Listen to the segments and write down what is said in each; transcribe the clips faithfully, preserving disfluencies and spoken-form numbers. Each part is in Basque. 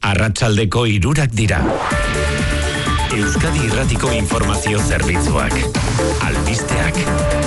Arratsaldeko hirurak dira. Euskadi Irratiko Informazio Zerbitzuak. Albisteak.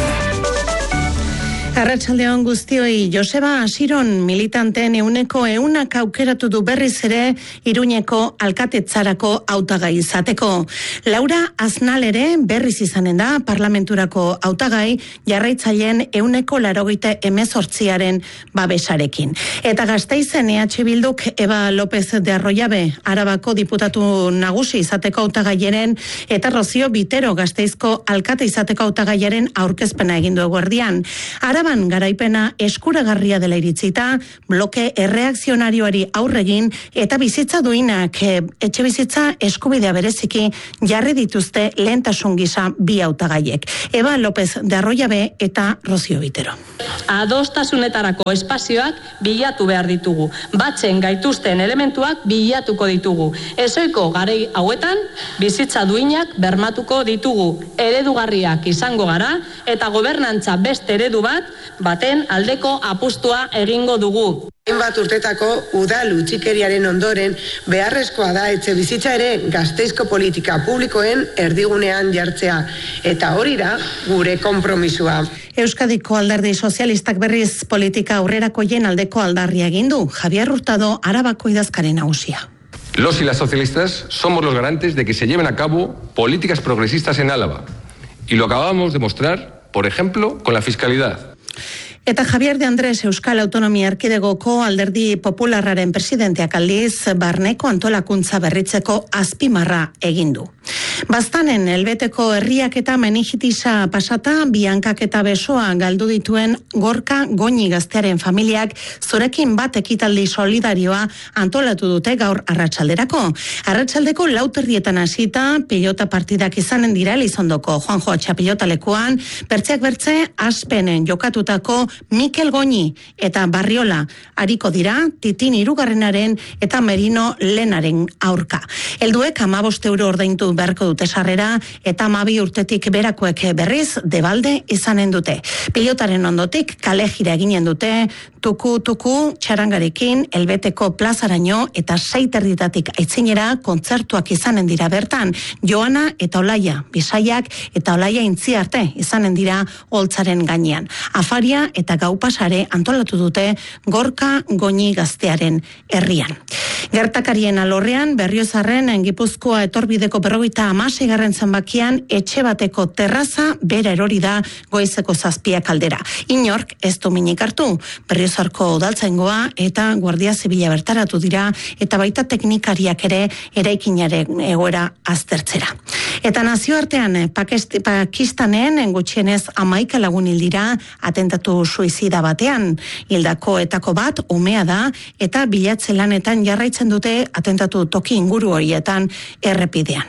Arratsaldeon guztioi, Joseba Asiron militanteen ehuneko ehunak aukeratu du berriz ere Iruñeko alkatetzarako hautagai izateko. Laura Aznal ere berriz izanen da parlamenturako hautagai jarraitzaileen ehuneko laurogeita hemezortziaren babesarekin. Eta Gasteizen E H Bilduk Eba López de Arroyabe Arabako diputatu nagusi izateko hautagaiaren eta Rocío Vitero Gasteizko alkate izateko hautagaiaren aurkezpena egin du eguerdian. Araban garaipena eskuragarria dela iritzita, bloke erreakzionarioari aurregin eta bizitza duinak etxe bizitza eskubidea bereziki jarri dituzte lehentasun gisa bi hautagaiek. Eba López de Arroyabe eta Rocío Vitero. Adostasunetarako espazioak bilatu behar ditugu. Batzen gaituzten elementuak bilatuko ditugu. Ezoiko garei hauetan bizitza duinak bermatuko ditugu. Eredugarriak izango gara eta gobernantza beste eredu bat baten aldeko apustua egingo dugu. Hainbat urtetako udal utzikeriaren ondoren beharrezkoa da etxe bizitza ere Gasteizko politika publikoen erdigunean jartzea. Eta hori da gure konpromisua. Euskadiko Alderdi Sozialistak berriz politika aurrerakoien aldeko aldarria egin du. Javier Hurtado, Arabako idazkari nagusia. Los y las socialistas somos los garantes de que se lleven a cabo políticas progresistas en Álava. Y lo acabamos de mostrar, por ejemplo, con la fiscalidad. Eta Javier de Andrés Euskal Autonomia Erkidegoko Alderdi Popularraren presidenteak aldiz barneko antolakuntza berritzeko azpimarra egin du. Baztanen helbeteko herriak eta meningitisa pasata bihankak eta besoa galdu dituen Gorka Goñi gaztearen familiak zurekin bat ekitaldi solidarioa antolatu dute gaur arratsalderako. Arratsaldeko lauterrietan hasita pilota partidak izanen dira Elizondoko Juanjo Atxapilota lekuan, bertzeak bertze Aspenen jokatutako Mikel Goñi eta Barriola ariko dira Titin hirugarrenaren eta Merino Lenaren aurka. Helduek hamabost euro ordaindu beharko dute sarrera eta hamabi urtetik berakoek berriz debalde izanen dute. Pilotaren ondotik kale jira eginen dute tuku-tuku txarangarekin helbeteko plazaraino eta seiterritatik aitzinera kontzertuak izanen dira bertan. Joana eta Olaia Bisaiak eta Olaia Intziarte izanen dira holtzaren gainean. Afaria eta gau pasare antolatu dute Gorka Goñi gaztearen herrian. Gertakarien alorrean Berriozarren Gipuzkoa etorbideko berrogeita hamaseigarren zenbakian etxe bateko terraza bera erori da goizeko zazpiak aldera. Inork ez du minik hartu. Berriozarko udaltzaingoa eta Guardia Zibila bertaratu dira eta baita teknikariak ere eraikinaren egoera aztertzera. Eta nazioartean Pakistanen gutxienez hamaika lagun hil dira atentatu suizida batean. Hildako etako bat umea da eta bilatze lanetan jarraitzen dute atentatu toki inguru horietan errepidean.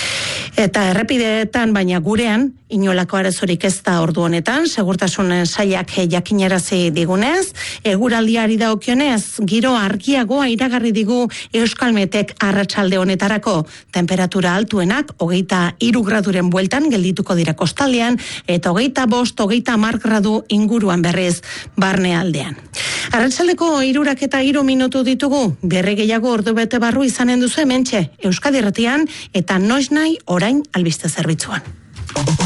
Eta errepideetan baina gurean inolako arazorik ez da ordu honetan, segurtasun sailak jakinarazi digunez, eguraldiari dagokionez, giro argiagoa iragarri digu Euskalmetek arratsalde honetarako. Temperatura altuenak hogeita hiru graduren bueltan geldituko dira kostaldean eta hogeita bost, hogeita hamar gradu inguruan berriz barnealdean. Arratsaldeko hirurak eta hiru minutu ditugu, berre gehiago ordu bete barru izanen duzu hementxe Euskadi Irratian eta noiz nahi orain albiste zerbitzuan.